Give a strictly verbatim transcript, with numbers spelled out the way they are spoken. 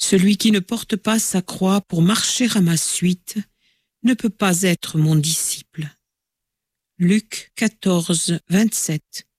Celui qui ne porte pas sa croix pour marcher à ma suite ne peut pas être mon disciple. Luc quatorze, vingt-sept.